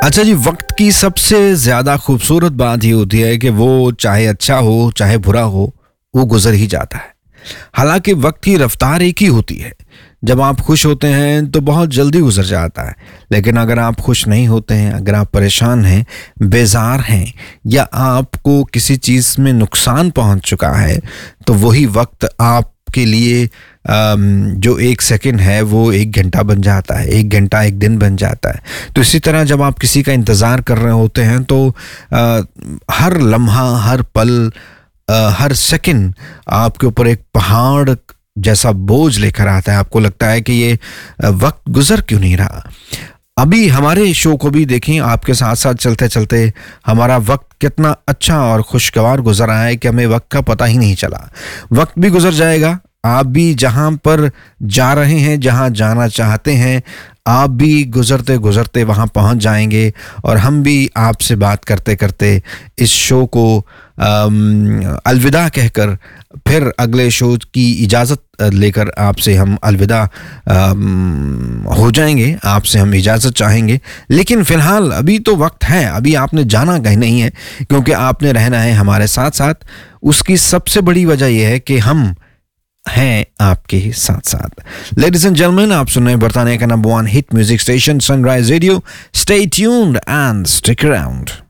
अच्छा जी, वक्त की सबसे ज्यादा खूबसूरत बात ये होती है कि वो चाहे अच्छा हो चाहे बुरा हो, वो गुजर ही जाता है। हालांकि वक्त की रफ्तार एक ही होती है। जब आप खुश होते हैं तो बहुत जल्दी गुजर जाता है, लेकिन अगर आप खुश नहीं होते हैं, अगर आप परेशान हैं, बेजार हैं, या आपको किसी चीज़ में नुकसान पहुंच चुका है, तो वही वक्त आपके लिए जो एक सेकंड है वो एक घंटा बन जाता है, एक घंटा एक दिन बन जाता है। तो इसी तरह जब आप किसी का इंतज़ार कर रहे होते हैं तो हर लम्हा, हर पल, हर सेकंड आपके ऊपर एक पहाड़ जैसा बोझ लेकर आता है। आपको लगता है कि ये वक्त गुजर क्यों नहीं रहा। अभी हमारे शो को भी देखें, आपके साथ साथ चलते चलते हमारा वक्त कितना अच्छा और खुशगवार गुजर रहा है कि हमें वक्त का पता ही नहीं चला। वक्त भी गुजर जाएगा, आप भी जहां पर जा रहे हैं, जहां जाना चाहते हैं, आप भी गुजरते गुजरते वहां पहुंच जाएंगे। और हम भी आपसे बात करते करते इस शो को अलविदा कहकर फिर अगले शो की इजाज़त लेकर आपसे हम अलविदा हो जाएंगे, आपसे हम इजाज़त चाहेंगे। लेकिन फ़िलहाल अभी तो वक्त है, अभी आपने जाना कहीं नहीं है, क्योंकि आपने रहना है हमारे साथ साथ। उसकी सबसे बड़ी वजह यह है कि हम हैं आपके साथ साथ। लेडीज एंड जेंटलमैन, आप सुन रहे हैं बरतानिया का number 1 hit music station sunrise radio. Stay tuned and stick around.